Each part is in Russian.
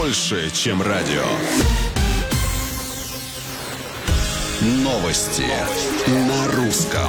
больше, чем радио. Новости на русском.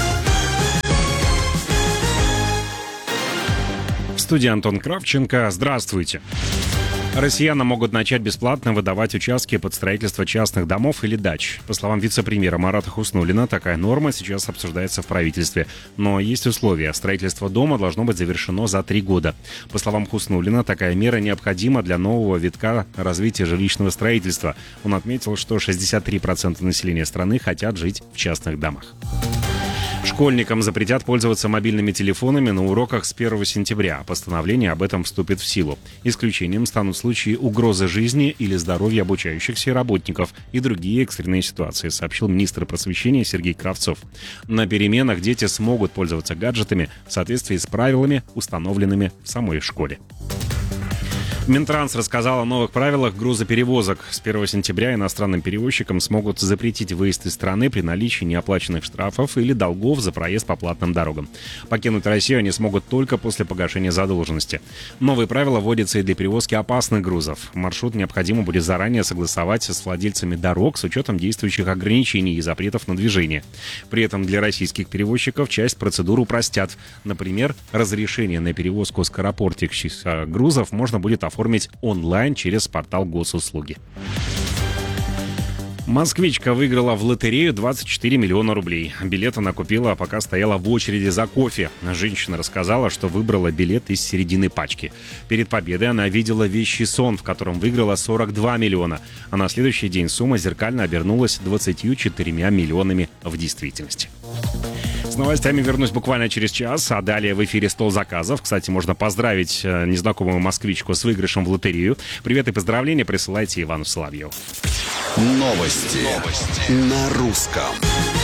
В студии Антон Кравченко. Здравствуйте. Россиянам могут начать бесплатно выдавать участки под строительство частных домов или дач. По словам вице-премьера Марата Хуснуллина, такая норма сейчас обсуждается в правительстве. Но есть условия. Строительство дома должно быть завершено за 3 года. По словам Хуснуллина, такая мера необходима для нового витка развития жилищного строительства. Он отметил, что 63% населения страны хотят жить в частных домах. Школьникам запретят пользоваться мобильными телефонами на уроках с 1 сентября. Постановление об этом вступит в силу. Исключением станут случаи угрозы жизни или здоровья обучающихся и работников и другие экстренные ситуации, сообщил министр просвещения Сергей Кравцов. На переменах дети смогут пользоваться гаджетами в соответствии с правилами, установленными в самой школе. Минтранс рассказал о новых правилах грузоперевозок. С 1 сентября иностранным перевозчикам смогут запретить выезд из страны при наличии неоплаченных штрафов или долгов за проезд по платным дорогам. Покинуть Россию они смогут только после погашения задолженности. Новые правила вводятся и для перевозки опасных грузов. Маршрут необходимо будет заранее согласовать с владельцами дорог с учетом действующих ограничений и запретов на движение. При этом для российских перевозчиков часть процедур упростят. Например, разрешение на перевозку скоропортящихся грузов можно будет оформить онлайн через портал госуслуги. Москвичка выиграла в лотерею 24 миллиона рублей. Билет она купила, пока стояла в очереди за кофе. Женщина рассказала, что выбрала билет из середины пачки. Перед победой она видела вещий сон, в котором выиграла 42 миллиона. А на следующий день сумма зеркально обернулась 24 миллионами в действительности. С новостями вернусь буквально через час, а далее в эфире «Стол заказов». Кстати, можно поздравить незнакомую москвичку с выигрышем в лотерею. Привет и поздравления присылайте Ивану Соловьеву. Новости на русском.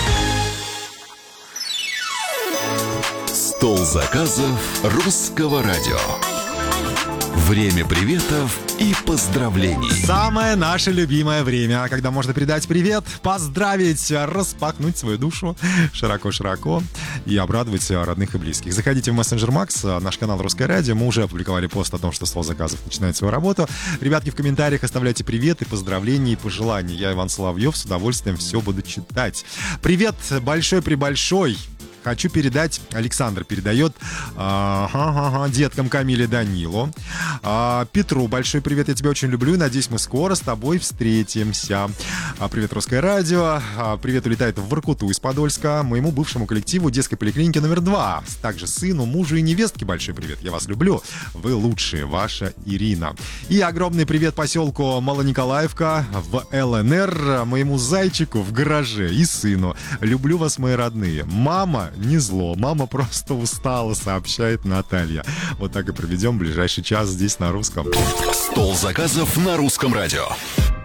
«Стол заказов» русского радио. Время приветов и поздравлений. Самое наше любимое время, когда можно передать привет, поздравить, распахнуть свою душу широко-широко и обрадовать родных и близких. Заходите в мессенджер Макс, наш канал «Русское радио». Мы уже опубликовали пост о том, что «Стол заказов» начинает свою работу. Ребятки, в комментариях оставляйте приветы, поздравления и пожелания. Я, Иван Соловьев, с удовольствием все буду читать. Привет большой-пребольшой. Хочу передать, Александр передает деткам Камиле, Данилу, Петру большой привет, я тебя очень люблю, надеюсь, мы скоро с тобой встретимся. Привет, Русское радио, привет улетает в Воркуту из Подольска, моему бывшему коллективу детской поликлиники номер 2, также сыну, мужу и невестке большой привет, я вас люблю, вы лучшие, ваша Ирина. И огромный привет поселку Малониколаевка в ЛНР, моему зайчику в гараже и сыну, люблю вас, мои родные. Мама не зло, мама просто устала, сообщает Наталья. Вот так и проведем ближайший час здесь на русском. «Стол заказов» на русском радио.